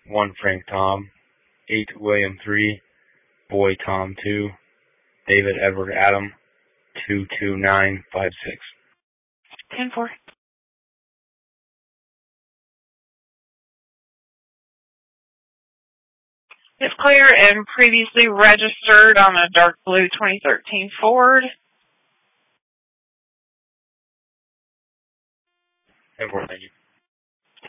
1 Frank Tom, 8 William 3, Boy Tom 2, David Edward Adam, 22956. 10-4. It's clear and previously registered on a dark blue 2013 Ford. 10-4, thank you.